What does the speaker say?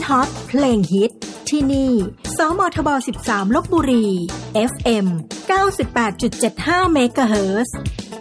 ฮอตเพลงฮิตที่นี่สมทบ13ลพบุรี FM 98.75 เมกะเฮิรตซ์